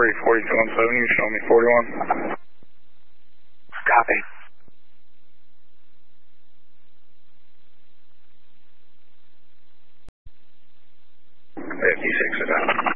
4217, you show me 41. Copy. 56 is out.